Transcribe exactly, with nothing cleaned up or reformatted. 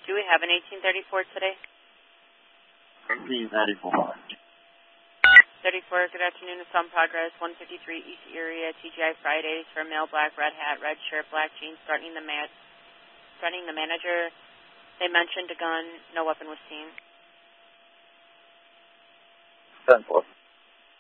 Do we have an eighteen thirty-four today? eighteen thirty-four. thirty-four, good afternoon. It's on progress. one fifty-three East Area, T G I Fridays for male, black, red hat, red shirt, black jeans, threatening the, ma- threatening the manager. They mentioned a gun. No weapon was seen. ten four.